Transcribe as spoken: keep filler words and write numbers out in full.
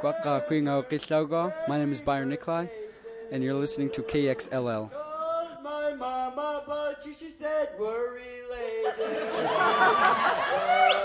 Kwaka Kwingo Kisaugo. My name is Byron Nikolai, and you're listening to K X L L. Called my mama, but she, she said we're related.